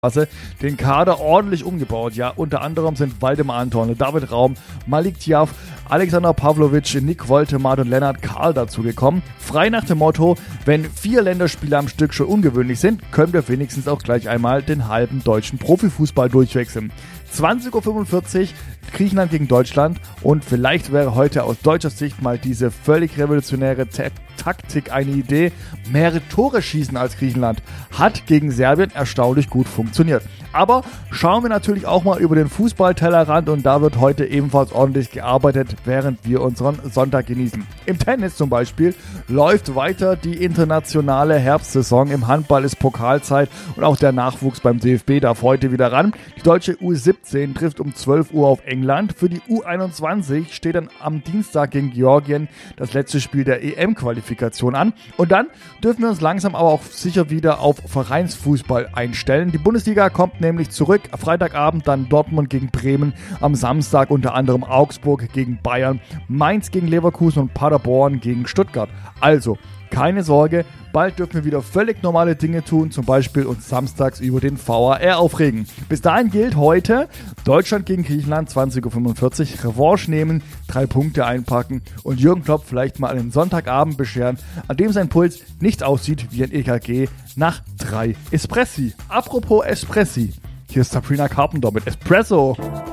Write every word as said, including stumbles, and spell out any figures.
den Kader ordentlich umgebaut. Ja, unter anderem sind Waldemar Anton, David Raum, Malik Tiaf, Alexander Pavlovic, Nick Woltemade und Lennart Karl dazugekommen. Frei nach dem Motto, wenn vier Länderspiele am Stück schon ungewöhnlich sind, können wir wenigstens auch gleich einmal den halben deutschen Profifußball durchwechseln. zwanzig Uhr fünfundvierzig, Griechenland gegen Deutschland, und vielleicht wäre heute aus deutscher Sicht mal diese völlig revolutionäre Ta- Taktik eine Idee. Mehrere Tore schießen als Griechenland. Hat gegen Serbien erstaunlich gut funktioniert. Aber schauen wir natürlich auch mal über den Fußballtellerrand, und da wird heute ebenfalls ordentlich gearbeitet, während wir unseren Sonntag genießen. Im Tennis zum Beispiel läuft weiter die internationale Herbstsaison. Im Handball ist Pokalzeit und auch der Nachwuchs beim D F B darf heute wieder ran. Die deutsche U siebzehn trifft um zwölf Uhr auf England. Für die U einundzwanzig steht dann am Dienstag gegen Georgien das letzte Spiel der E M-Qualifikation an. Und dann dürfen wir uns langsam aber auch sicher wieder auf Vereinsfußball einstellen. Die Bundesliga kommt nämlich zurück. Freitagabend dann Dortmund gegen Bremen. Am Samstag unter anderem Augsburg gegen Bayern, Mainz gegen Leverkusen und Paderborn gegen Stuttgart. Also, keine Sorge, bald dürfen wir wieder völlig normale Dinge tun, zum Beispiel uns samstags über den V A R aufregen. Bis dahin gilt heute Deutschland gegen Griechenland, zwanzig Uhr fünfundvierzig, Revanche nehmen, drei Punkte einpacken und Jürgen Klopp vielleicht mal einen Sonntagabend bescheren, an dem sein Puls nicht aussieht wie ein E K G nach drei Espressi. Apropos Espressi, hier ist Sabrina Carpenter mit Espresso.